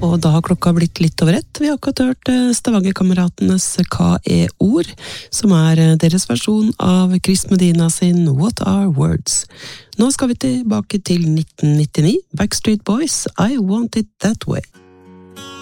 Og da har klokka blitt litt over 1. Vi har akkurat hørt Stavanger-kameratenes Hva ord, som deres versjon av Chris Medina sin What Are Words. Nå skal vi tilbake til 1999, Backstreet Boys, I Want It That Way.